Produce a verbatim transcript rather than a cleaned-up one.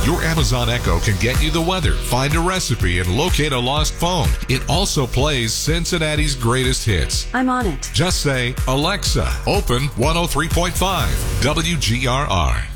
Your Amazon Echo can get you the weather, find a recipe, and locate a lost phone. It also plays Cincinnati's greatest hits. I'm on it. Just say, Alexa, open one oh three point five W G R R.